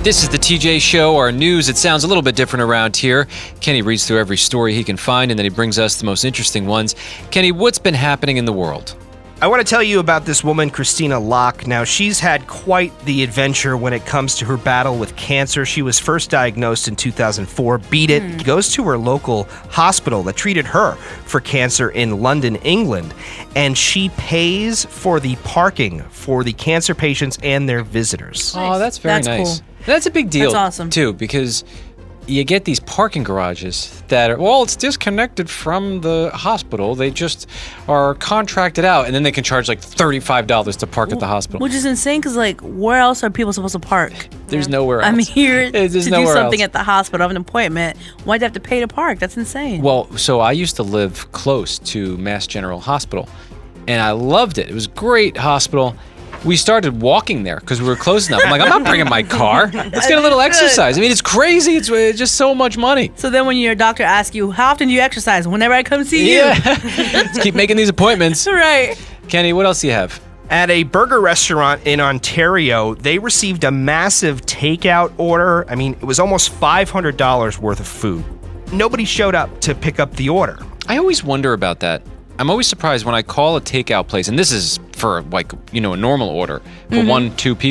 This is the TJ Show, our news. It sounds a little bit different around here. Kenny reads through every story he can find, and then he brings us the most interesting ones. Kenny, what's been happening in the world? I want to tell you about this woman, Christina Locke. Now, she's had quite the adventure when it comes to her battle with cancer. She was first diagnosed in 2004, beat it, goes to her local hospital that treated her for cancer in London, England, and she pays for the parking for the cancer patients and their visitors. Oh, that's very nice. Cool. That's a big deal. That's awesome. Too, because you get these parking garages that are, well, it's disconnected from the hospital. They just are contracted out, and then they can charge like $35 to park at the hospital. Which is insane because, like, where else are people supposed to park? There's nowhere else. I mean, you're to do nowhere something else. at the hospital, have an appointment. Why'd you have to pay to park? That's insane. Well, so I used to live close to Mass General Hospital, and I loved it. It was a great hospital. We started walking there because we were close enough. I'm like, I'm not bringing my car. Let's get a little exercise. I mean, it's crazy. It's just so much money. So then when your doctor asks you, how often do you exercise? Whenever I come see you. Yeah. Let's keep making these appointments. Right. Kenny, what else do you have? At a burger restaurant in Ontario, they received a massive takeout order. I mean, it was almost $500 worth of food. Nobody showed up to pick up the order. I always wonder about that. I'm always surprised when I call a takeout place, and this is for, like, a normal order for 1-2 people.